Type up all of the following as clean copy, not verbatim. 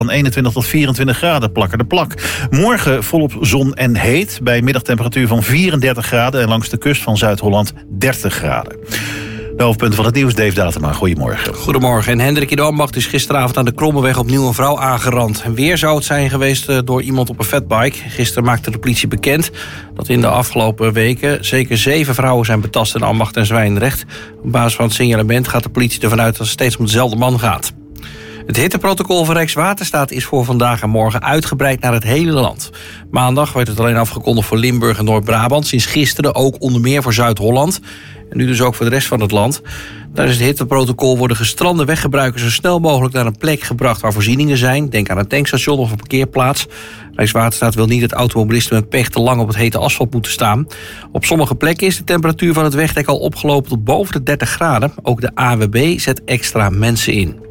van 21 tot 24 graden, plakker de plak. Morgen volop zon en heet, bij middagtemperatuur van 34 graden... en langs de kust van Zuid-Holland 30 graden. De hoofdpunten van het nieuws, Dave Datema. Goedemorgen. Goedemorgen. En Hendrik in de Ambacht is gisteravond aan de Krommeweg opnieuw een vrouw aangerand. En weer zou het zijn geweest door iemand op een fatbike. Gisteren maakte de politie bekend dat in de afgelopen weken zeker 7 vrouwen zijn betast in Ambacht en Zwijndrecht. Op basis van het signalement gaat de politie ervan uit dat het steeds om dezelfde man gaat. Het hitteprotocol van Rijkswaterstaat is voor vandaag en morgen uitgebreid naar het hele land. Maandag werd het alleen afgekondigd voor Limburg en Noord-Brabant. Sinds gisteren ook onder meer voor Zuid-Holland. En nu dus ook voor de rest van het land. Tijdens het hitteprotocol worden gestrande weggebruikers zo snel mogelijk naar een plek gebracht waar voorzieningen zijn. Denk aan een tankstation of een parkeerplaats. Rijkswaterstaat wil niet dat automobilisten met pech te lang op het hete asfalt moeten staan. Op sommige plekken is de temperatuur van het wegdek al opgelopen tot boven de 30 graden. Ook de ANWB zet extra mensen in.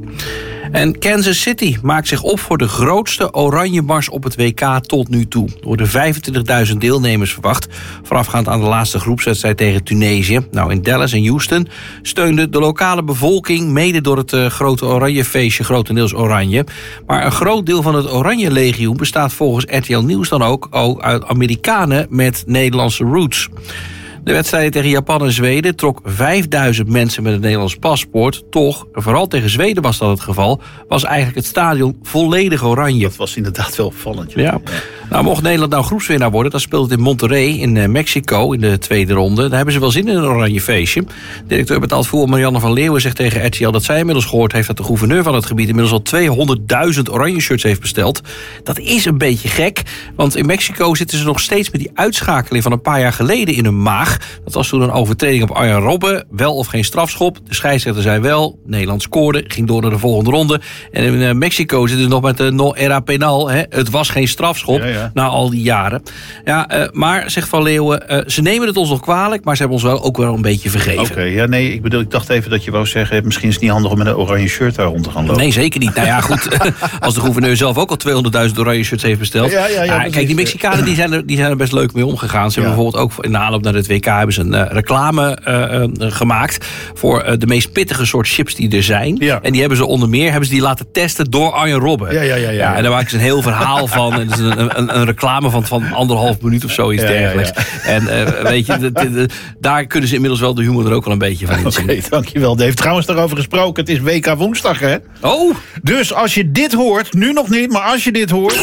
En Kansas City maakt zich op voor de grootste oranje mars op het WK tot nu toe. Er worden 25.000 deelnemers verwacht, voorafgaand aan de laatste groepswedstrijd tegen Tunesië. Nou, in Dallas en Houston steunde de lokale bevolking mede door het grote oranje feestje, grotendeels oranje. Maar een groot deel van het oranje legioen bestaat volgens RTL Nieuws dan ook uit Amerikanen met Nederlandse roots. De wedstrijd tegen Japan en Zweden trok 5000 mensen met een Nederlands paspoort. Toch, vooral tegen Zweden was dat het geval, was eigenlijk het stadion volledig oranje. Dat was inderdaad wel opvallend. Ja. Nou, mocht Nederland nou groepswinnaar worden, dan speelt het in Monterrey in Mexico in de tweede ronde. Daar hebben ze wel zin in een oranje feestje. Directeur betaald voetbal Marianne van Leeuwen zegt tegen RTL dat zij inmiddels gehoord heeft dat de gouverneur van het gebied inmiddels al 200.000 oranje shirts heeft besteld. Dat is een beetje gek, want in Mexico zitten ze nog steeds met die uitschakeling van een paar jaar geleden in hun maag. Dat was toen een overtreding op Arjen Robben, wel of geen strafschop. De scheidsrechter zei wel, Nederland scoorde, ging door naar de volgende ronde. En in Mexico zitten ze nog met de no era penal. Het was geen strafschop. Ja. Na al die jaren. Ja, maar, zegt Van Leeuwen, ze nemen het ons nog kwalijk, maar ze hebben ons wel ook wel een beetje vergeven. Oké, ja, nee, ik dacht even dat je wou zeggen, misschien is het niet handig om met een oranje shirt daar rond te gaan lopen. Nee, zeker niet. Nou ja, goed, als de gouverneur zelf ook al 200.000 oranje shirts heeft besteld. Ja, kijk, die Mexicanen die zijn er best leuk mee omgegaan. Ze hebben bijvoorbeeld ook in de aanloop naar het WK hebben ze een reclame gemaakt voor de meest pittige soort chips die er zijn. Ja. En die hebben ze onder meer die laten testen door Arjen Robben. Ja, en daar maken ze een heel verhaal van. En dat is een reclame van 1,5 minuut of zoiets dergelijks. Ja. En weet je, daar kunnen ze inmiddels wel de humor er ook wel een beetje van inzien. Oké, dankjewel Dave. Trouwens daarover gesproken, het is WK woensdag, hè? Oh! Dus als je dit hoort, nu nog niet, maar als je dit hoort...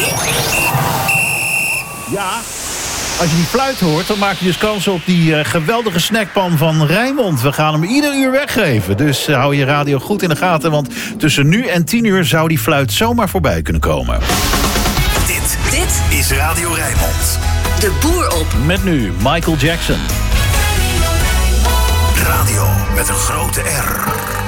Ja... Als je die fluit hoort, dan maak je dus kans op die geweldige snackpan van Rijnmond. We gaan hem ieder uur weggeven. Dus hou je radio goed in de gaten, want tussen nu en 10 uur zou die fluit zomaar voorbij kunnen komen. Dit is Radio Rijnmond. De boer op. Met nu Michael Jackson. Radio met een grote R.